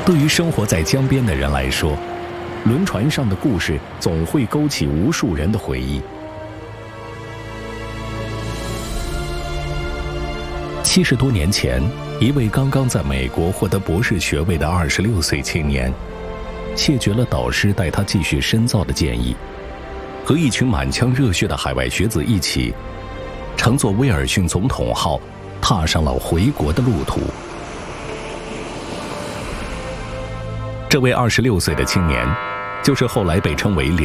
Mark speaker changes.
Speaker 1: 对于生活在江边的人来说，轮船上的故事总会勾起无数人的回忆。70多年前，一位刚刚在美国获得博士学位的26岁青年，谢绝了导师带他继续深造的建议，和一群满腔热血的海外学子一起，乘坐威尔逊总统号，踏上了回国的路途。这位26岁的青年，就是后来被称为